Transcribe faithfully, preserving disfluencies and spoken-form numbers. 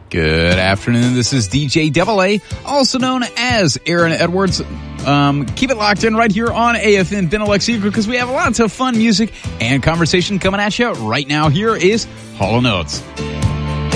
Good afternoon. This is D J Devil A, also known as Aaron Edwards. Um, keep it locked in right here on A F N Benelux because we have lots of fun music and conversation coming at you right now. Here is Hall and Oates.